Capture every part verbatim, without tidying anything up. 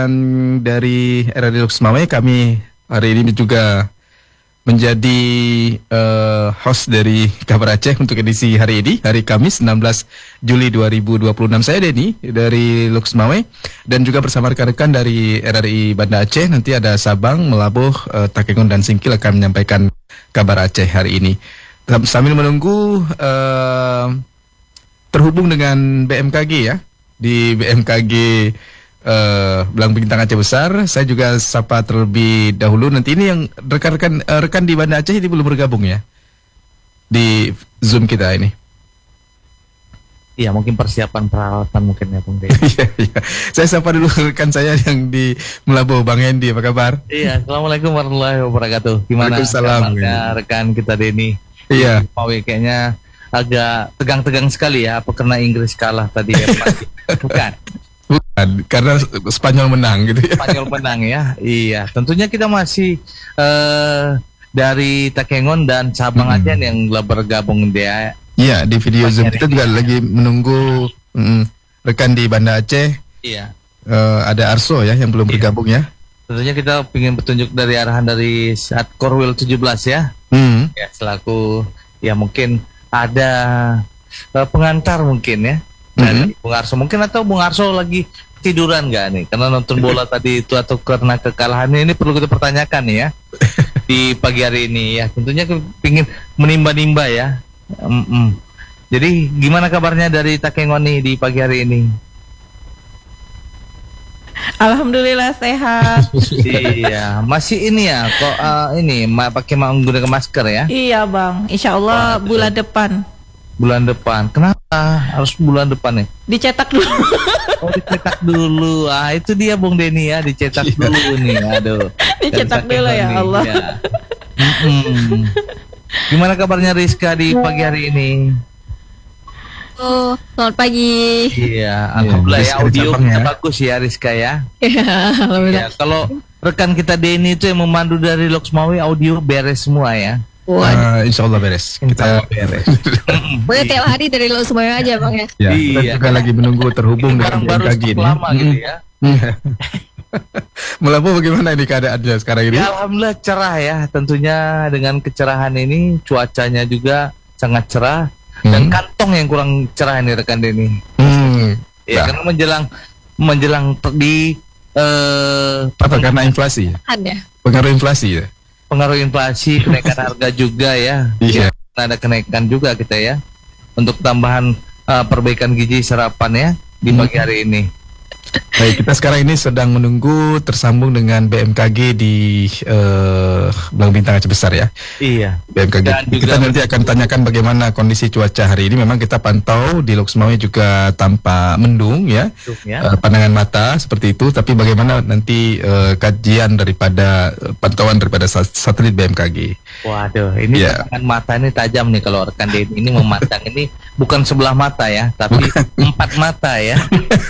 Dan dari R R I Lux Mawai, kami hari ini juga menjadi uh, host dari Kabar Aceh untuk edisi hari ini, hari Kamis enam belas Juli dua ribu dua puluh enam. Saya Denny dari Lux Mawai dan juga bersama rekan-rekan dari R R I Banda Aceh. Nanti ada Sabang, Melabuh, uh, Takengon dan Singkil akan menyampaikan Kabar Aceh hari ini. Sambil menunggu uh, terhubung dengan B M K G ya, di B M K G Uh, Belang Bintang Aceh Besar. Saya juga sapa terlebih dahulu. Nanti ini yang rekan-rekan uh, rekan di Banda Aceh ini belum bergabung ya di Zoom kita ini. Iya, mungkin persiapan peralatan mungkin ya, Bung Deni. Iya, iya. Saya sapa dulu rekan saya yang di Melabuh, Bang Hendy, apa kabar? Iya, assalamualaikum warahmatullahi wabarakatuh. Gimana kabarnya rekan kita Denny? Iya. Pawe kayaknya agak tegang-tegang sekali ya, apa karena Inggris kalah tadi ya? Bukan. Bukan, karena Spanyol menang gitu ya. Spanyol menang ya. Iya, tentunya kita masih uh, dari Takengon dan Sabang hmm. Aceh yang bergabung dia. Iya, di video Zoom kita juga lagi menunggu mm, rekan di Banda Aceh. Iya. Uh, ada Arso ya yang belum iya. bergabung ya. Tentunya kita ingin petunjuk dari arahan dari saat Korwil tujuh belas ya. Hmm. Ya, selaku ya mungkin ada uh, pengantar mungkin ya. Dari mm-hmm. Bung Arso mungkin, atau Bung Arso lagi tiduran nggak nih karena nonton bola tadi itu, atau karena kekalahan ini perlu kita pertanyakan nih ya di pagi hari ini ya. Tentunya ingin menimba-nimba ya. Mm-mm. Jadi gimana kabarnya dari Takengon nih di pagi hari ini? Alhamdulillah sehat. Iya, masih ini ya kok uh, ini ma- pakai menggunakan masker ya? Iya Bang, Insya Allah oh, bulan depan. Bulan depan. Kenapa harus bulan depan nih? Dicetak dulu. Oh, dicetak dulu. Ah, itu dia Bung Denny ya, dicetak dulu nih. Aduh. Dicetak dulu ya nih, Allah. Ya. Mm-hmm. Gimana kabarnya Rizka di pagi hari ini? Oh, selamat pagi. Iya, alhamdulillah ya, audio kita ya. Bagus ya Rizka ya. Iya, alhamdulillah. Ya, kalau rekan kita Denny itu yang memandu dari Lux Mawai, audio beres semua ya. Uh, insya Allah beres. Kita beres. Boleh tiap hari dari lo semuanya aja Bang ya. Ya, kita iya. juga lagi menunggu terhubung dengan B M K G ini. Lama gitu ya. Melabuh bagaimana ini keadaannya sekarang ini? Ya, alhamdulillah cerah ya. Tentunya dengan kecerahan ini cuacanya juga sangat cerah hmm. dan kantong yang kurang cerah ini rekan Denny. Hmm. Ya, nah. karena menjelang menjelang di uh, apa karena inflasi? Ada. Pengaruh inflasi ya. Pengaruh inflasi, kenaikan harga juga ya. Iya. Ada kenaikan juga kita ya. Untuk tambahan uh, perbaikan gizi sarapan ya di pagi hari ini. Baik, kita sekarang ini sedang menunggu tersambung dengan B M K G di uh, Belang Bintang Aceh Besar ya. Iya. B M K G. Kita nanti akan tanyakan bagaimana kondisi cuaca hari ini. Memang kita pantau di Lux Mawai juga tanpa mendung ya, ya. Uh, pandangan mata seperti itu. Tapi bagaimana nanti uh, kajian daripada uh, pantauan daripada satelit B M K G. Waduh, ini yeah. pandangan mata ini tajam nih kalau rekan Denny ini memandang ini bukan sebelah mata ya, tapi empat mata ya.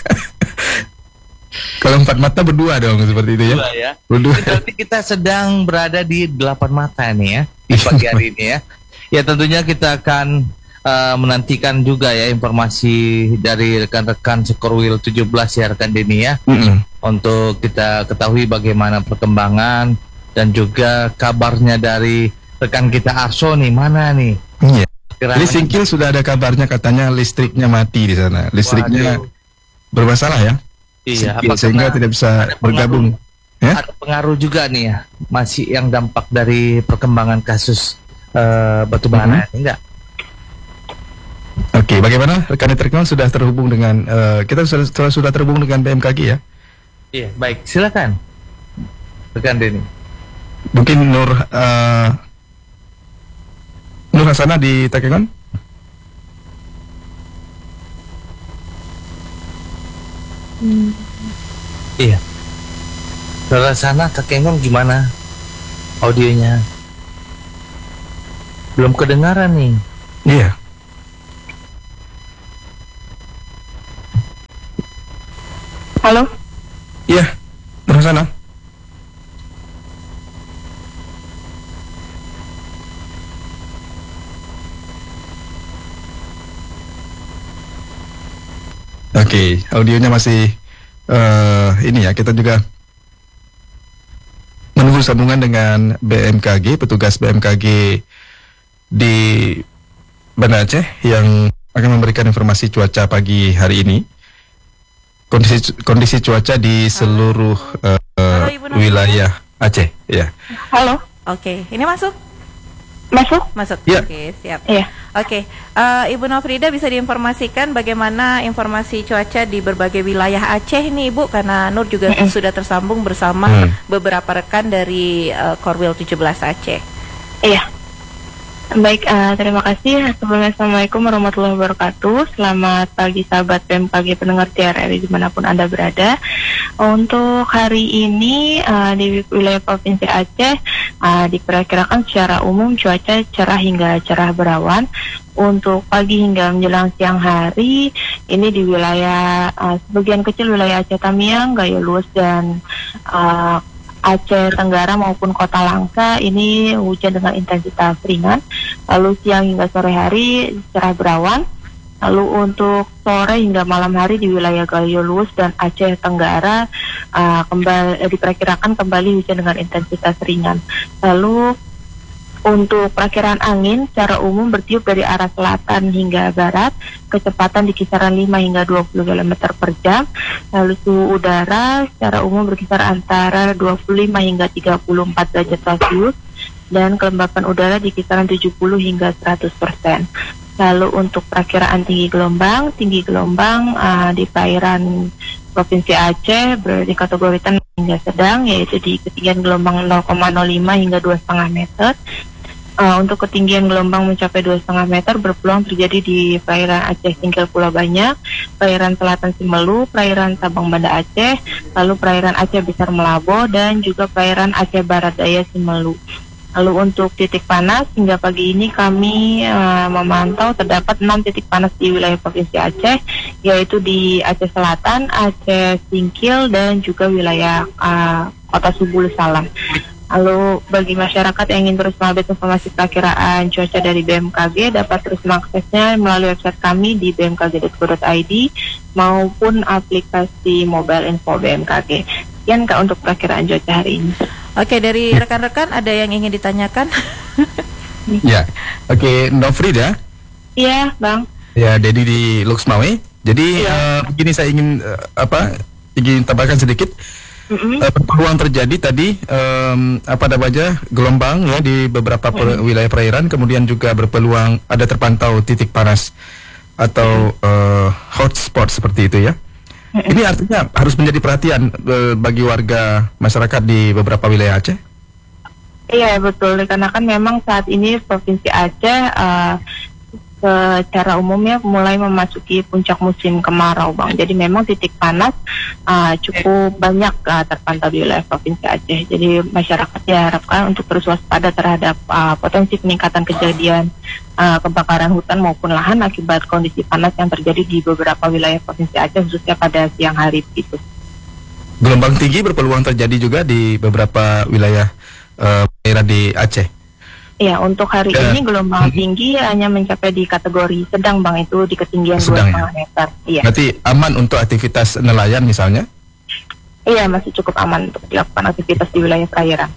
Kalau empat mata berdua dong seperti itu ya. Berdua ya. Berdua. Berarti kita sedang berada di delapan mata nih ya di pagi hari ini ya. Ya tentunya kita akan uh, menantikan juga ya informasi dari rekan-rekan Sekorwil tujuh belas ya rekan Denny ya. Mm-hmm. Untuk kita ketahui bagaimana perkembangan dan juga kabarnya dari rekan kita Arso nih, mana nih? Iya. Jadi Singkil sudah ada kabarnya katanya listriknya mati di sana. Listriknya Waduh. bermasalah ya. Iya, apa sehingga tidak bisa bergabung. Ya? Ada pengaruh juga nih ya, masih yang dampak dari perkembangan kasus uh, batubara, mm-hmm. enggak? Oke, bagaimana rekan Terkenal sudah terhubung dengan uh, kita sudah, sudah sudah terhubung dengan B M K G ya? Iya, baik, silakan, rekan Denny. Mungkin Nur uh, Nur Hasanah di Takengon? Hmm. Iya. Dari sana Takengon gimana audionya? Belum kedengaran nih. Iya. Halo. Iya. Dari sana. Oke, okay, audionya masih eh, ini ya, kita juga menunggu sambungan dengan B M K G, petugas B M K G di Banda Aceh yang akan memberikan informasi cuaca pagi hari ini. Kondisi kondisi cuaca di seluruh uh, Halo, Ibu Nafida. wilayah Aceh, ya. Halo, Oke, ini masuk? masuk? Masuk. Ya. Oke, siap. Iya. Oke, eh, Ibu Nofrida bisa diinformasikan bagaimana informasi cuaca di berbagai wilayah Aceh nih, Ibu, karena Nur juga Mm-mm. sudah tersambung bersama Hmm. beberapa rekan dari eh, Korwil tujuh belas Aceh. Iya. Baik, eh, terima kasih. Sebelumnya Assalamualaikum warahmatullahi wabarakatuh. Selamat pagi sahabat B M K G pendengar T R R I dimanapun Anda berada. Untuk hari ini eh, di wilayah Provinsi Aceh eh, diperkirakan secara umum cuaca cerah hingga cerah berawan. Untuk pagi hingga menjelang siang hari ini di wilayah eh, sebagian kecil wilayah Aceh Tamiang, Gayo Luas dan eh, Aceh Tenggara maupun Kota Langsa ini hujan dengan intensitas ringan. Lalu siang hingga sore hari cerah berawan. Lalu untuk sore hingga malam hari di wilayah Gayo Luas dan Aceh Tenggara uh, kembali diperkirakan kembali hujan dengan intensitas ringan. Lalu untuk perakiraan angin secara umum bertiup dari arah selatan hingga barat, kecepatan di kisaran lima hingga dua puluh kilometer per jam. Lalu suhu udara secara umum berkisar antara dua puluh lima hingga tiga puluh empat derajat Celcius dan kelembapan udara di kisaran tujuh puluh hingga seratus persen. Lalu untuk perakiraan tinggi gelombang, tinggi gelombang uh, di perairan Provinsi Aceh dikategorikan hingga sedang, yaitu di ketinggian gelombang nol koma nol lima hingga dua koma lima meter. Uh, untuk ketinggian gelombang mencapai dua koma lima meter berpeluang terjadi di perairan Aceh Singkil Pulau Banyak, perairan Selatan Simelu, perairan Sabang Banda Aceh, lalu perairan Aceh Besar Melabo, dan juga perairan Aceh Barat Daya Simelu. Lalu untuk titik panas, hingga pagi ini kami uh, memantau terdapat enam titik panas di wilayah Provinsi Aceh, yaitu di Aceh Selatan, Aceh Singkil, dan juga wilayah uh, Kota Subul Salam. Lalu bagi masyarakat yang ingin terus mengupdate informasi perakiraan cuaca dari B M K G dapat terus mengaksesnya melalui website kami di b m k g dot co dot i d maupun aplikasi mobile info B M K G. Sekian Kak untuk perakiraan cuaca hari ini. Oke, dari rekan-rekan ada yang ingin ditanyakan? Ya, oke, Nofrida. Iya, Bang. Ya, Dedi di Luxmawe. Jadi eh, begini saya ingin eh, apa? Ingin tambahkan sedikit. Mm-mm. Eh, peluang terjadi tadi em, apa namanya gelombang ya di beberapa per- wilayah perairan, kemudian juga berpeluang ada terpantau titik panas atau eh, hotspot seperti itu ya. Ini artinya harus menjadi perhatian eh, bagi warga masyarakat di beberapa wilayah Aceh. Iya betul, karena kan memang saat ini Provinsi Aceh uh, secara umumnya mulai memasuki puncak musim kemarau, Bang. Jadi memang titik panas uh, cukup banyak uh, terpantau di wilayah Provinsi Aceh. Jadi masyarakat diharapkan untuk terus waspada terhadap uh, potensi peningkatan kejadian uh, kebakaran hutan maupun lahan akibat kondisi panas yang terjadi di beberapa wilayah Provinsi Aceh, khususnya pada siang hari itu. Gelombang tinggi berpeluang terjadi juga di beberapa wilayah uh, daerah di Aceh. Ya, untuk hari Ya. ini gelombang tinggi hanya mencapai di kategori sedang, Bang, itu di ketinggian dua Sedang, koma lima ya? meter. Iya. Berarti aman untuk aktivitas nelayan misalnya? Iya, masih cukup aman untuk dilakukan aktivitas di wilayah perairan.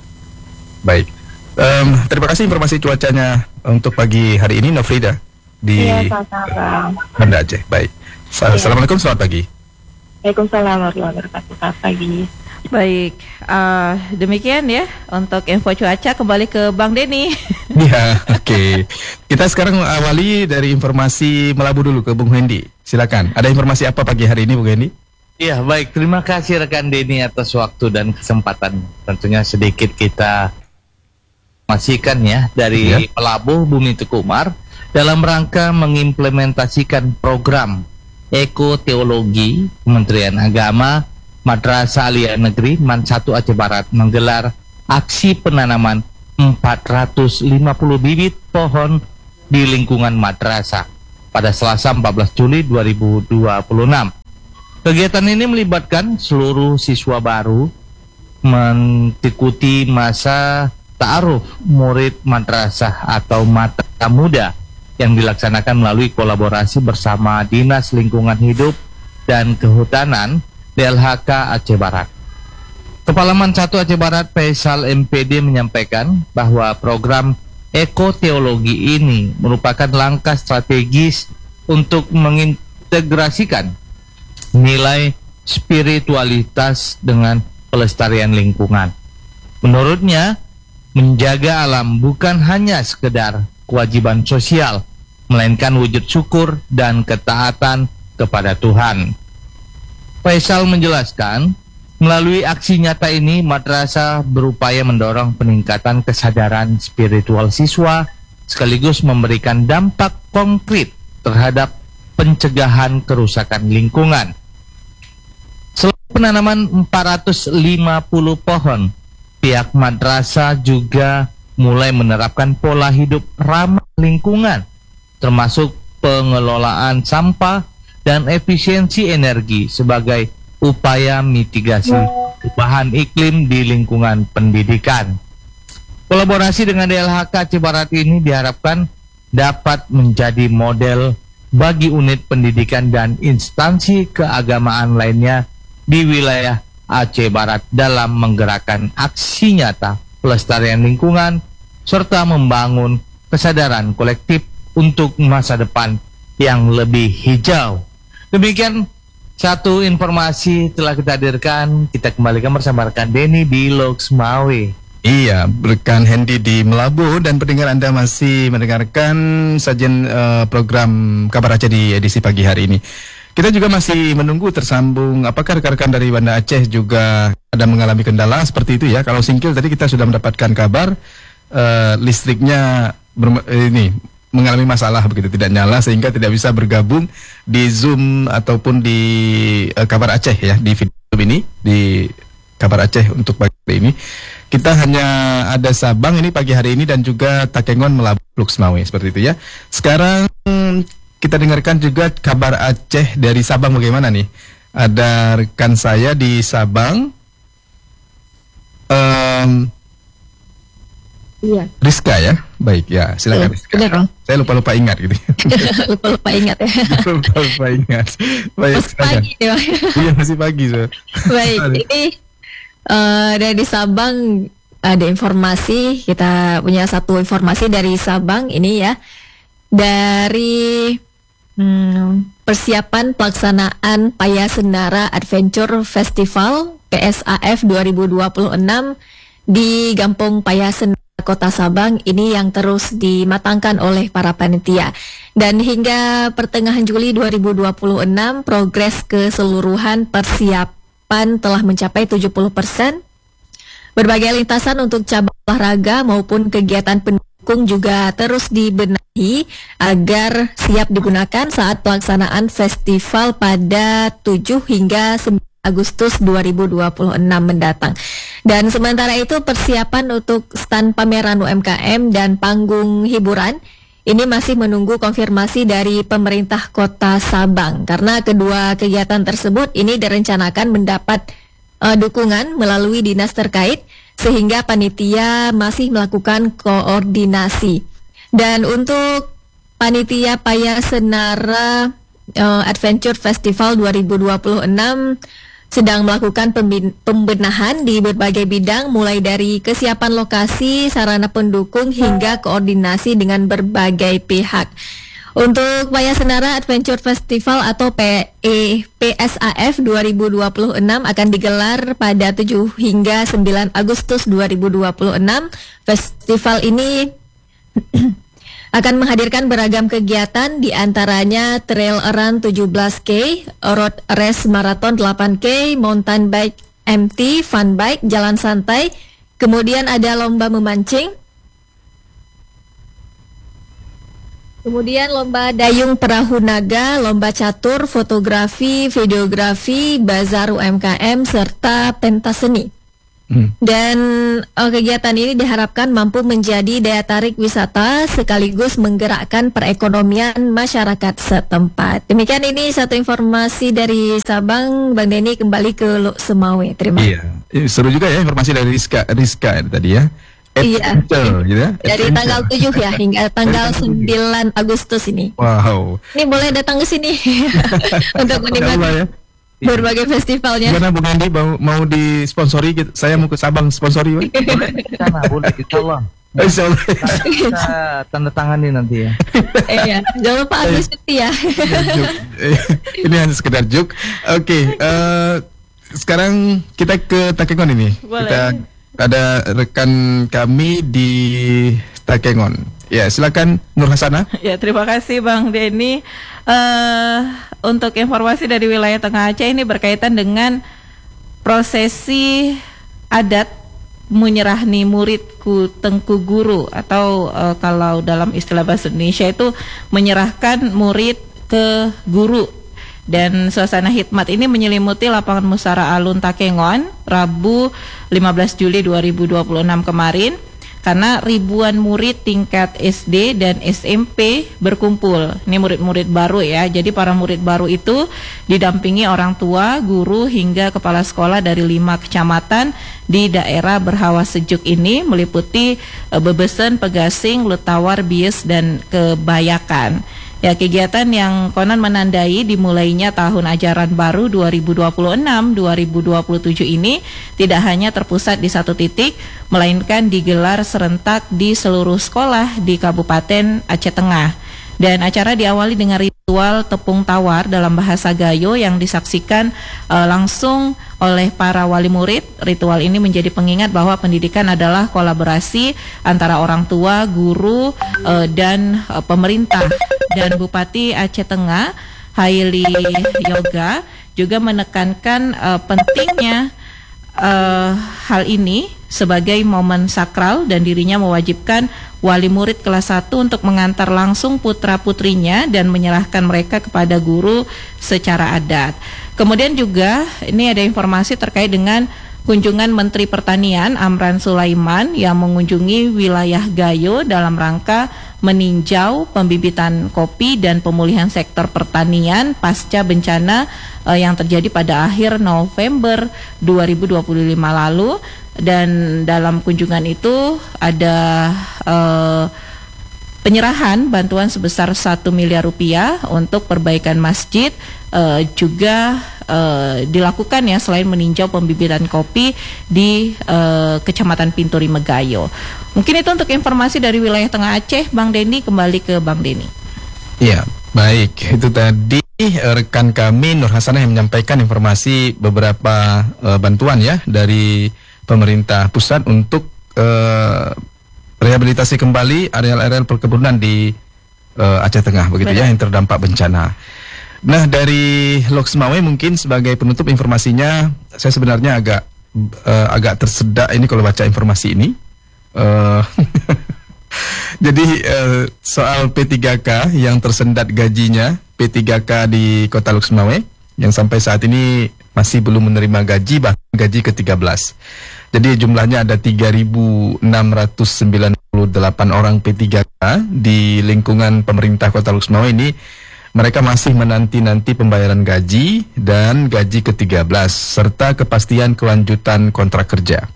Baik. Em, terima kasih informasi cuacanya untuk pagi hari ini, Nofrida di Iya, sama-sama. Banda Aceh. Baik. Sa- Iya. Assalamualaikum, selamat pagi. Waalaikumsalam warahmatullahi wabarakatuh. Selamat pagi. Baik, eh, demikian ya untuk info cuaca. Kembali ke Bang Denny. Ya, oke. Kita sekarang awali dari informasi Melabu dulu ke Bung Hendi. Silakan. Ada informasi apa pagi hari ini, Bung Hendi? Iya, baik. Terima kasih rekan Denny atas waktu dan kesempatan. Tentunya sedikit kita informasikan ya dari Ya. Pelabuh Bumi Tukumar dalam rangka mengimplementasikan program Ekoteologi Kementerian Agama Madrasah Aliyah Negeri Man satu Aceh Barat menggelar aksi penanaman empat ratus lima puluh bibit pohon di lingkungan madrasah pada Selasa empat belas Juli dua ribu dua puluh enam. Kegiatan ini melibatkan seluruh siswa baru mengikuti masa ta'aruf murid madrasah atau mata muda yang dilaksanakan melalui kolaborasi bersama Dinas Lingkungan Hidup dan Kehutanan D L H K Aceh Barat. Kepala Man satu Aceh Barat Faisal M P D menyampaikan bahwa program ekoteologi ini merupakan langkah strategis untuk mengintegrasikan nilai spiritualitas dengan pelestarian lingkungan. Menurutnya, menjaga alam bukan hanya sekedar kewajiban sosial, melainkan wujud syukur dan ketaatan kepada Tuhan. Faisal menjelaskan, melalui aksi nyata ini, madrasah berupaya mendorong peningkatan kesadaran spiritual siswa, sekaligus memberikan dampak konkret terhadap pencegahan kerusakan lingkungan. Selain penanaman empat ratus lima puluh pohon, pihak madrasah juga mulai menerapkan pola hidup ramah lingkungan, termasuk pengelolaan sampah dan efisiensi energi sebagai upaya mitigasi perubahan iklim di lingkungan pendidikan. Kolaborasi dengan D L H K Aceh Barat ini diharapkan dapat menjadi model bagi unit pendidikan dan instansi keagamaan lainnya di wilayah Aceh Barat dalam menggerakkan aksi nyata pelestarian lingkungan serta membangun kesadaran kolektif untuk masa depan yang lebih hijau. Demikian satu informasi telah kita hadirkan. Kita kembalikan bersama rekan Denny di Loksmawe. Iya, rekan Hendy di Melabu, dan pendengar Anda masih mendengarkan sajian uh, program Kabar Aceh di edisi pagi hari ini. Kita juga masih menunggu tersambung apakah rekan-rekan dari Banda Aceh juga ada mengalami kendala seperti itu ya. Kalau Singkil tadi kita sudah mendapatkan kabar uh, listriknya berma- ini mengalami masalah begitu, tidak nyala sehingga tidak bisa bergabung di Zoom ataupun di uh, Kabar Aceh ya, di video ini di Kabar Aceh untuk pagi hari ini. Kita hanya ada Sabang ini pagi hari ini dan juga Takengon Melabu Luxmawe seperti itu ya. Sekarang kita dengarkan juga Kabar Aceh dari Sabang bagaimana nih. Ada rekan saya di Sabang. Um, Iya. Rizka ya, baik ya, silakan Rizka. Benar, Bang. Saya lupa lupa ingat gitu. Lupa-lupa ingat ya. lupa lupa ingat. Baik. Pas pagi nih, Bang. Iya masih pagi so. Baik, ini uh, dari Sabang ada informasi, kita punya satu informasi dari Sabang ini ya. Dari hmm, persiapan pelaksanaan Paya Senara Adventure Festival P S A F dua ribu dua puluh enam di Gampong Paya Senara Kota Sabang ini yang terus dimatangkan oleh para panitia. Dan hingga pertengahan Juli dua ribu dua puluh enam, progres keseluruhan persiapan telah mencapai tujuh puluh persen. Berbagai lintasan untuk cabang olahraga maupun kegiatan pendukung juga terus dibenahi agar siap digunakan saat pelaksanaan festival pada tujuh hingga sembilan Agustus dua ribu dua puluh enam mendatang. Dan sementara itu persiapan untuk stand pameran U M K M dan panggung hiburan ini masih menunggu konfirmasi dari pemerintah Kota Sabang, karena kedua kegiatan tersebut ini direncanakan mendapat uh, dukungan melalui dinas terkait sehingga panitia masih melakukan koordinasi. Dan untuk panitia Paya Senara uh, Adventure Festival dua ribu dua puluh enam sedang melakukan pembenahan di berbagai bidang, mulai dari kesiapan lokasi, sarana pendukung, hingga koordinasi dengan berbagai pihak. Untuk Paya Senara Adventure Festival atau P S A F dua ribu dua puluh enam akan digelar pada tujuh hingga sembilan Agustus dua ribu dua puluh enam. Festival ini akan menghadirkan beragam kegiatan, di antaranya trail run tujuh belas K, road race marathon delapan K, mountain bike M T, fun bike, jalan santai, kemudian ada lomba memancing, kemudian lomba dayung perahu naga, lomba catur, fotografi, videografi, bazar U M K M, serta pentas seni. Hmm. Dan uh, kegiatan ini diharapkan mampu menjadi daya tarik wisata sekaligus menggerakkan perekonomian masyarakat setempat. Demikian ini satu informasi dari Sabang. Bang Denny kembali ke Loksmawe. Terima kasih. Iya, seru juga ya informasi dari Rizka, Rizka tadi ya. Iya. Adventure, gitu ya. Dari tanggal tujuh ya hingga tanggal sembilan Agustus ini. Wow. Ini boleh datang ke sini untuk menikmati. Ya. berbagai festivalnya. Gimana Bung Andi mau, mau disponsori? Gitu? Saya mau ke Sabang sponsori, Pak. Boleh di sana, boleh ditolong. Insya Allah. Kita tanda tangani nanti ya. Iya, jangan lupa habis cuti ya. Juk. Eh, Ini hanya sekedar juk. Oke, eh, sekarang kita ke Takengon ini. Boleh. Kita ada rekan kami di Takengon. Ya, silakan Nur Hasanah. Ya, terima kasih Bang Denny. Eh, untuk informasi dari wilayah Tengah Aceh ini berkaitan dengan prosesi adat menyerahni murid ku tengku guru, atau uh, kalau dalam istilah bahasa Indonesia itu menyerahkan murid ke guru. Dan suasana hikmat ini menyelimuti lapangan Musara Alun Takengon Rabu lima belas Juli dua ribu dua puluh enam kemarin, karena ribuan murid tingkat S D dan S M P berkumpul. Ini murid-murid baru ya. Jadi para murid baru itu didampingi orang tua, guru hingga kepala sekolah dari lima kecamatan di daerah berhawa sejuk ini, meliputi e, Bebesen, Pegasing, Letawar, Bies dan Kebayakan. Ya, kegiatan yang konon menandai dimulainya tahun ajaran baru dua ribu dua puluh enam dua ribu dua puluh tujuh ini tidak hanya terpusat di satu titik, melainkan digelar serentak di seluruh sekolah di Kabupaten Aceh Tengah. Dan acara diawali dengan ritual tepung tawar dalam bahasa Gayo yang disaksikan uh, langsung oleh para wali murid. Ritual ini menjadi pengingat bahwa pendidikan adalah kolaborasi antara orang tua, guru, uh, dan uh, pemerintah. Dan Bupati Aceh Tengah, Haili Yoga, juga menekankan uh, pentingnya uh, hal ini sebagai momen sakral, dan dirinya mewajibkan wali murid kelas satu untuk mengantar langsung putra-putrinya dan menyerahkan mereka kepada guru secara adat. Kemudian juga ini ada informasi terkait dengan kunjungan Menteri Pertanian Amran Sulaiman yang mengunjungi wilayah Gayo dalam rangka meninjau pembibitan kopi dan pemulihan sektor pertanian pasca bencana eh, yang terjadi pada akhir November dua ribu dua puluh lima lalu. Dan dalam kunjungan itu ada eh, penyerahan bantuan sebesar satu miliar rupiah untuk perbaikan masjid, eh, juga eh, dilakukan ya selain meninjau pembibitan kopi di eh, Kecamatan Pinturi Megayo. Mungkin itu untuk informasi dari wilayah Tengah Aceh. Bang Denny, kembali ke Bang Denny. Ya, baik. Itu tadi eh, rekan kami Nur Hasanah yang menyampaikan informasi beberapa eh, bantuan ya dari pemerintah pusat untuk uh, rehabilitasi kembali areal-areal perkebunan di uh, Aceh Tengah, begitu Benar. Ya, yang terdampak bencana. Nah, dari Loks Mawai mungkin sebagai penutup informasinya, saya sebenarnya agak uh, agak tersedak ini kalau baca informasi ini. Uh, jadi uh, soal P tiga K yang tersendat gajinya, P tiga K di Kota Loks Mawai yang sampai saat ini masih belum menerima gaji, bahkan gaji ke tiga belas. Jadi jumlahnya ada tiga ribu enam ratus sembilan puluh delapan orang P tiga K di lingkungan pemerintah Kota Loks Mawai ini. Mereka masih menanti-nanti pembayaran gaji dan gaji ke tiga belas serta kepastian kelanjutan kontrak kerja.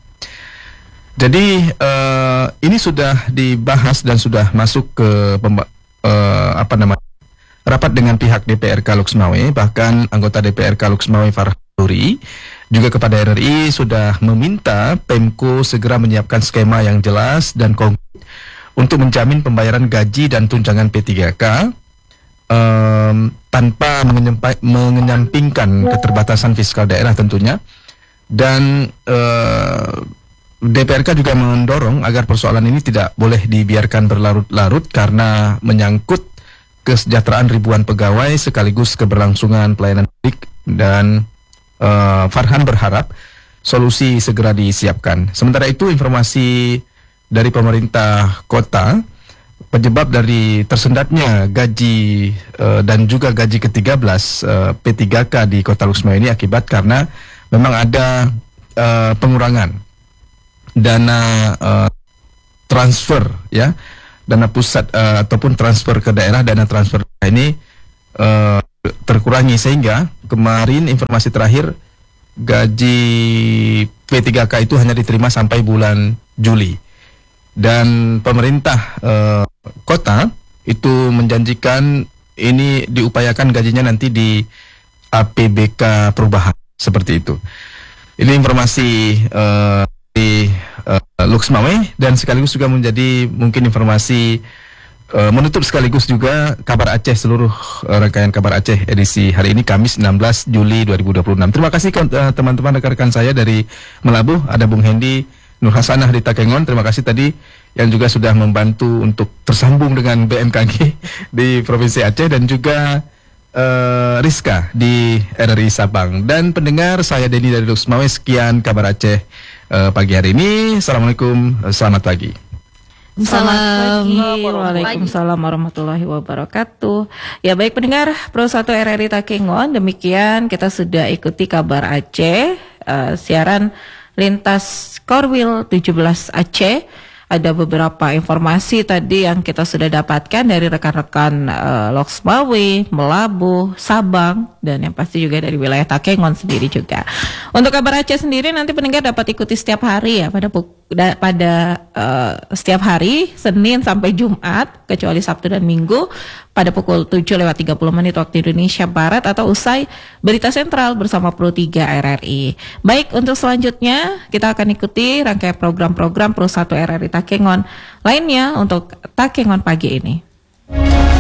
Jadi uh, ini sudah dibahas dan sudah masuk ke pemba- uh, apa namanya rapat dengan pihak D P R K Loks Mawai. Bahkan anggota D P R K Loks Mawai Farhan Nuri juga kepada R R I sudah meminta Pemko segera menyiapkan skema yang jelas dan konkret untuk menjamin pembayaran gaji dan tunjangan P tiga K um, tanpa mengenyampa- mengenyampingkan keterbatasan fiskal daerah tentunya. Dan uh, D P R K juga mendorong agar persoalan ini tidak boleh dibiarkan berlarut-larut karena menyangkut kesejahteraan ribuan pegawai sekaligus keberlangsungan pelayanan publik. Dan Uh, Farhan berharap solusi segera disiapkan. Sementara itu informasi dari pemerintah kota, penyebab dari tersendatnya gaji uh, dan juga gaji ke tiga belas uh, P tiga K di Kota Loks Mawai ini akibat karena memang ada uh, pengurangan dana uh, transfer ya, dana pusat uh, ataupun transfer ke daerah, dana transfer ini uh, terkurangi sehingga kemarin informasi terakhir gaji P tiga K itu hanya diterima sampai bulan Juli. Dan pemerintah eh, kota itu menjanjikan ini diupayakan gajinya nanti A P B K perubahan seperti itu. Ini informasi uh, di uh, Lux Mawai dan sekaligus juga menjadi mungkin informasi uh, menutup sekaligus juga kabar Aceh, seluruh uh, rangkaian kabar Aceh edisi hari ini Kamis enam belas Juli dua ribu dua puluh enam. Terima kasih uh, teman-teman rekan-rekan saya dari Melabuh, ada Bung Hendi Nur Hasanah di Takengon. Terima kasih tadi yang juga sudah membantu untuk tersambung dengan B M K G di Provinsi Aceh, dan juga uh, Rizka di R R I Sabang. Dan pendengar, saya Denny dari Lux Mawai, sekian kabar Aceh uh, pagi hari ini. Assalamualaikum, selamat pagi. Selamat pagi. Salam. Waalaikumsalam warahmatullahi wabarakatuh. Ya, baik pendengar Pro satu R R I Takengon, demikian kita sudah ikuti kabar Aceh, uh, siaran lintas Korwil tujuh belas Aceh. Ada beberapa informasi tadi yang kita sudah dapatkan dari rekan-rekan uh, Lux Mawai, Melabuh, Sabang, dan yang pasti juga dari wilayah Takengon sendiri juga. Untuk kabar Aceh sendiri nanti pendengar dapat ikuti setiap hari ya, pada da, pada uh, setiap hari Senin sampai Jumat, kecuali Sabtu dan Minggu pada pukul tujuh lewat tiga puluh menit waktu Indonesia Barat atau usai Berita Sentral bersama Pro tiga R R I. Baik, untuk selanjutnya kita akan ikuti rangkaian program-program Pro satu R R I Takengon lainnya untuk Takengon pagi ini.